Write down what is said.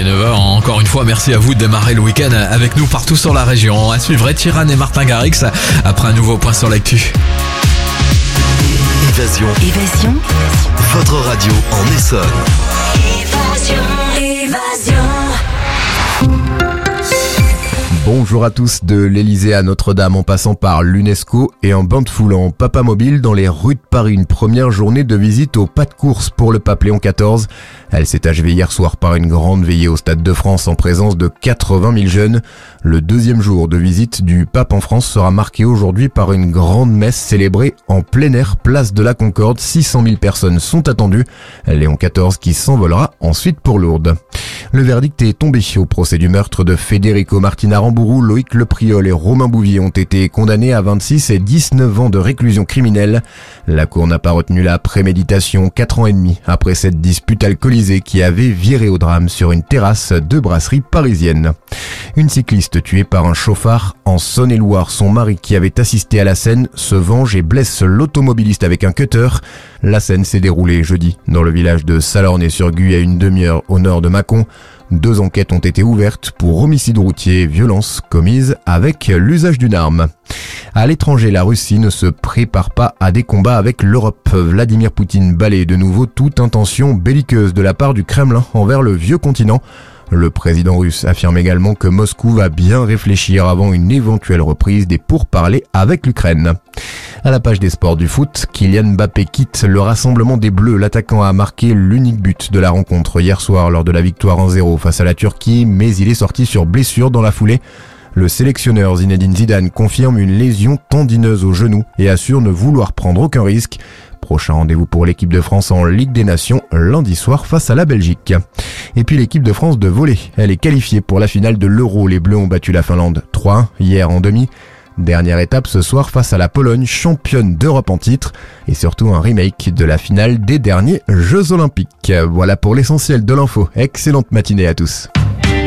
est 9h. Encore une fois, merci à vous de démarrer le week-end avec nous partout sur la région. À suivre, Tiran et Martin Garrix après un nouveau point sur l'actu. Évasion. Votre radio en Essonne. Évasion. Bonjour à tous. De l'Elysée à Notre-Dame en passant par l'UNESCO et un bain de foule en Papa Mobile dans les rues de Paris. Une première journée de visite au pas de course pour le pape Léon XIV. Elle s'est achevée hier soir par une grande veillée au Stade de France en présence de 80 000 jeunes. Le deuxième jour de visite du pape en France sera marqué aujourd'hui par une grande messe célébrée en plein air, place de la Concorde. 600 000 personnes sont attendues. Léon XIV qui s'envolera ensuite pour Lourdes. Le verdict est tombé au procès du meurtre de Federico Martin Aramburu. Loïc Lepriol et Romain Bouvier ont été condamnés à 26 et 19 ans de réclusion criminelle. La cour n'a pas retenu la préméditation 4 ans et demi après cette dispute alcoolisée qui avait viré au drame sur une terrasse de brasserie parisienne. Une cycliste tuée par un chauffard en Saône-et-Loire. Son mari qui avait assisté à la scène se venge et blesse l'automobiliste avec un cutter. La scène s'est déroulée jeudi dans le village de Salornay-sur-Guye à une demi-heure au nord de Mâcon. 2 enquêtes ont été ouvertes pour homicide routier et violence commise avec l'usage d'une arme. À l'étranger, la Russie ne se prépare pas à des combats avec l'Europe. Vladimir Poutine balaye de nouveau toute intention belliqueuse de la part du Kremlin envers le vieux continent. Le président russe affirme également que Moscou va bien réfléchir avant une éventuelle reprise des pourparlers avec l'Ukraine. À la page des sports du foot, Kylian Mbappé quitte le rassemblement des Bleus. L'attaquant a marqué l'unique but de la rencontre hier soir lors de la victoire 1-0 face à la Turquie, mais il est sorti sur blessure dans la foulée. Le sélectionneur Zinedine Zidane confirme une lésion tendineuse au genou et assure ne vouloir prendre aucun risque. Prochain rendez-vous pour l'équipe de France en Ligue des Nations lundi soir face à la Belgique. Et puis l'équipe de France de volley, elle est qualifiée pour la finale de l'Euro. Les Bleus ont battu la Finlande 3-1 hier en demi. Dernière étape ce soir face à la Pologne, championne d'Europe en titre, et surtout un remake de la finale des derniers Jeux Olympiques. Voilà pour l'essentiel de l'info. Excellente matinée à tous.